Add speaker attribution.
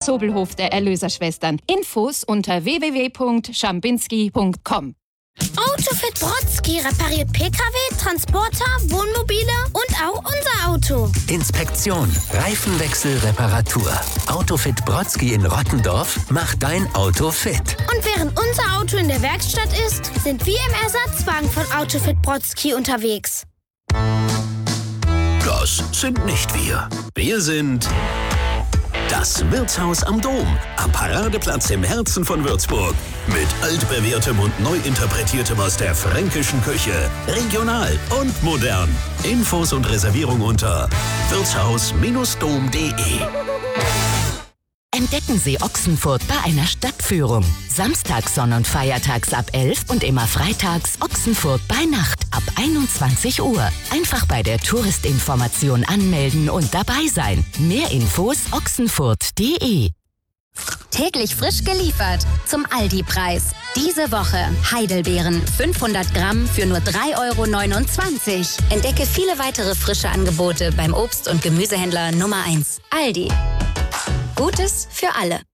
Speaker 1: Zobelhof der Erlöserschwestern. Infos unter www.schambinski.com.
Speaker 2: Autofit Brodsky repariert Pkw, Transporter, Wohnmobile und auch unser Auto.
Speaker 3: Inspektion, Reifenwechsel, Reparatur. Autofit Brodsky in Rottendorf macht dein Auto fit.
Speaker 2: Und während unser Auto in der Werkstatt ist, sind wir im Ersatzwagen von Autofit Brodsky unterwegs.
Speaker 4: Das sind nicht wir. Wir sind das Wirtshaus am Dom, am Paradeplatz im Herzen von Würzburg. Mit altbewährtem und neu interpretiertem aus der fränkischen Küche. Regional und modern. Infos und Reservierung unter wirtshaus-dom.de.
Speaker 5: Entdecken Sie Ochsenfurt bei einer Stadtführung. Samstags, Sonn- und Feiertags ab 11 und immer freitags Ochsenfurt bei Nacht ab 21 Uhr. Einfach bei der Touristinformation anmelden und dabei sein. Mehr Infos ochsenfurt.de.
Speaker 6: Täglich frisch geliefert zum Aldi-Preis. Diese Woche Heidelbeeren 500 Gramm für nur 3,29 €. Entdecke viele weitere frische Angebote beim Obst- und Gemüsehändler Nummer 1. Aldi. Gutes für alle.